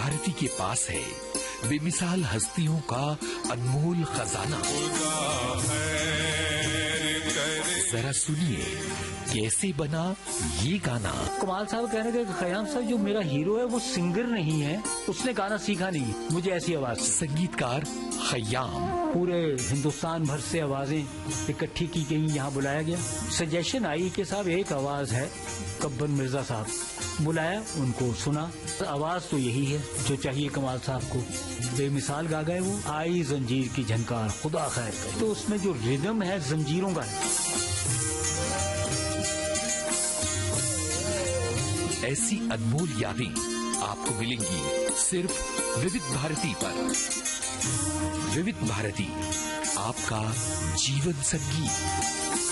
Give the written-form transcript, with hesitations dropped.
भारती के पास है बेमिसाल हस्तियों का अनमोल खजाना। जरा सुनिए कैसे बना ये गाना। कमाल साहब कहने के खयाम साहब जो मेरा हीरो है वो सिंगर नहीं है, उसने गाना सीखा नहीं, मुझे ऐसी आवाज। संगीतकार खयाम। पूरे हिंदुस्तान भर से आवाजें इकट्ठी की गई, यहाँ बुलाया गया। सजेशन आई कि साहब एक आवाज है कब्बर मिर्जा साहब, बुलाया, उनको सुना। आवाज तो यही है जो चाहिए कमाल साहब को। बेमिसाल गा गए वो। आई जंजीर की झनकार खुदा खैर करे, तो उसमें जो रिदम है जंजीरों का है। ऐसी अनमोल यादें आपको मिलेंगी सिर्फ विविध भारती पर। विविध भारती, आपका जीवन संगीत।